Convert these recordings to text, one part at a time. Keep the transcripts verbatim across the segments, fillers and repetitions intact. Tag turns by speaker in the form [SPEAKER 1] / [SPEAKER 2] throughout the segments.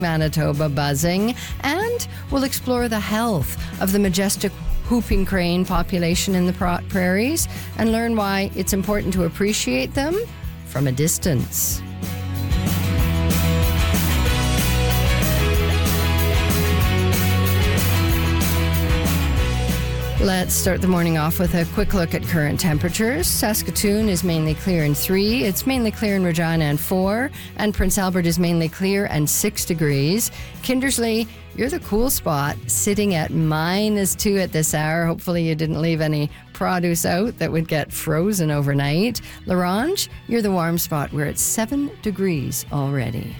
[SPEAKER 1] Manitoba buzzing, and we'll explore the health of the majestic whooping crane population in the pra- prairies and learn why it's important to appreciate them from a distance. Let's start the morning off with a quick look at current temperatures. Saskatoon is mainly clear and three. It's mainly clear in Regina and four. And Prince Albert is mainly clear and six degrees. Kindersley, you're the cool spot, sitting at minus two at this hour. Hopefully you didn't leave any produce out that would get frozen overnight. La Ronge, you're the warm spot. We're at seven degrees already.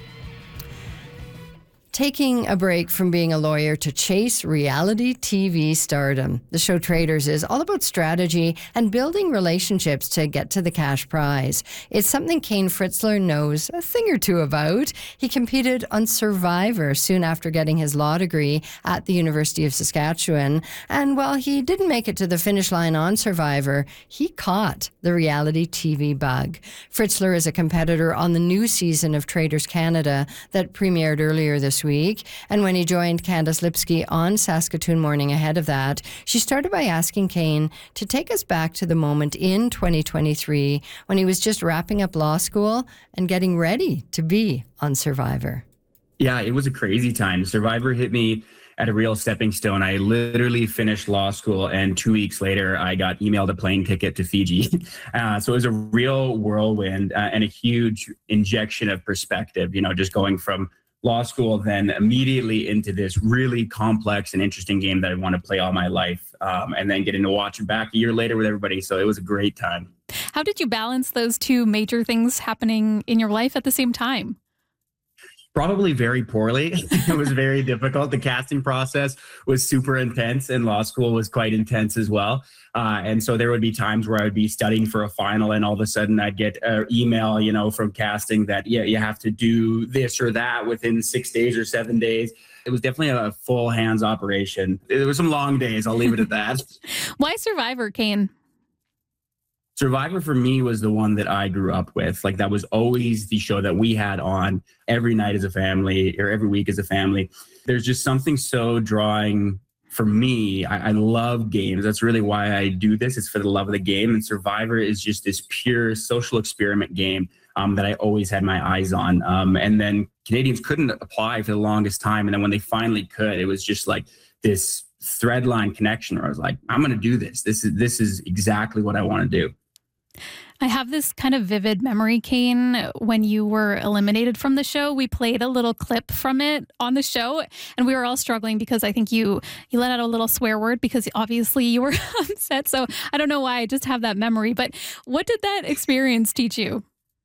[SPEAKER 1] Taking a break from being a lawyer to chase reality T V stardom. The show Traitors is all about strategy and building relationships to get to the cash prize. It's something Kane Fritzler knows a thing or two about. He competed on Survivor soon after getting his law degree at the University of Saskatchewan. And while he didn't make it to the finish line on Survivor, he caught the reality T V bug. Fritzler is a competitor on the new season of Traitors Canada that premiered earlier this week. And when he joined Candace Lipsky on Saskatoon Morning ahead of that, she started by asking Kane to take us back to the moment in twenty twenty-three when he was just wrapping up law school and getting ready to be on Survivor.
[SPEAKER 2] Yeah, it was a crazy time. Survivor hit me at a real stepping stone. I literally finished law school, and two weeks later, I got emailed a plane ticket to Fiji. Uh, so it was a real whirlwind uh, and a huge injection of perspective, you know, just going from law school, then immediately into this really complex and interesting game that I want to play all my life, um, and then getting to watch it back a year later with everybody. So it was a great time.
[SPEAKER 3] How did you balance those two major things happening in your life at the same time?
[SPEAKER 2] Probably very poorly. It was very difficult. The casting process was super intense, and law school was quite intense as well. Uh, and so there would be times where I would be studying for a final, and all of a sudden I'd get an email, you know, from casting that, yeah, you have to do this or that within six days or seven days. It was definitely a full hands operation. There were some long days. I'll leave it at that.
[SPEAKER 3] Why Survivor, Kane?
[SPEAKER 2] Survivor for me was the one that I grew up with. Like, that was always the show that we had on every night as a family, or every week as a family. There's just something so drawing for me. I, I love games. That's really why I do this. It's for the love of the game. And Survivor is just this pure social experiment game um, that I always had my eyes on. Um, and then Canadians couldn't apply for the longest time. And then when they finally could, it was just like this threadline connection where I was like, I'm going to do this. This is, this is exactly what I want to do.
[SPEAKER 3] I have this kind of vivid memory, Kane, when you were eliminated from the show. We played a little clip from it on the show, and we were all struggling because I think you you let out a little swear word because obviously you were upset. So I don't know why, I just have that memory. But what did that experience teach you?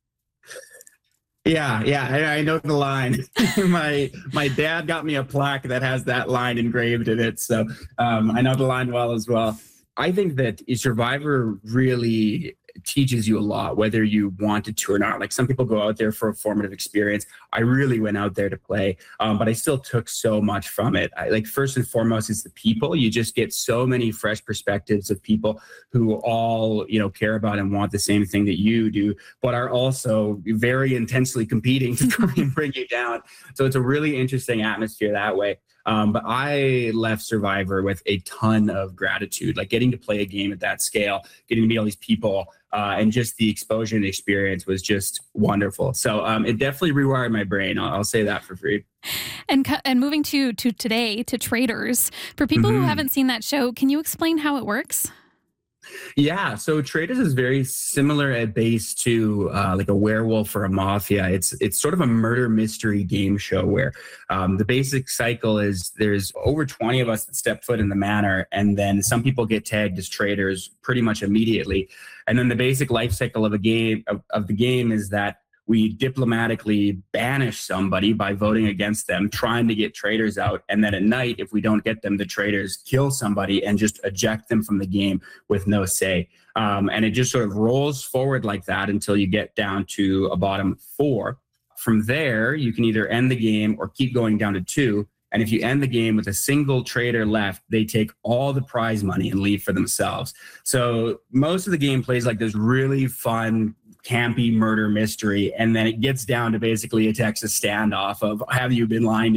[SPEAKER 2] Yeah, yeah, I, I know the line. my my dad got me a plaque that has that line engraved in it. So um, I know the line well as well. I think that Survivor really teaches you a lot, whether you wanted to or not. Like, some people go out there for a formative experience. I really went out there to play, um, but I still took so much from it. I, like, first and foremost, it's the people. You just get so many fresh perspectives of people who all, you know, care about and want the same thing that you do, but are also very intensely competing to try and bring you down. So it's a really interesting atmosphere that way. Um, but I left Survivor with a ton of gratitude, like getting to play a game at that scale, getting to meet all these people, uh, and just the exposure and experience was just wonderful. So um, it definitely rewired my brain. I'll, I'll say that for free.
[SPEAKER 3] And and moving to to today, to Traitors, for people mm-hmm. who haven't seen that show, can you explain how it works?
[SPEAKER 2] Yeah, so Traitors is very similar at base to uh, like a werewolf or a mafia. It's it's sort of a murder mystery game show where um, the basic cycle is there's over twenty of us that step foot in the manor, and then some people get tagged as traitors pretty much immediately. And then the basic life cycle of a game of, of the game is that we diplomatically banish somebody by voting against them, trying to get traitors out. And then at night, if we don't get them, the traitors kill somebody and just eject them from the game with no say. Um, and it just sort of rolls forward like that until you get down to a bottom four. From there, you can either end the game or keep going down to two. And if you end the game with a single traitor left, they take all the prize money and leave for themselves. So most of the game plays like this really fun campy murder mystery. And then it gets down to basically a Texas standoff of, have you been lying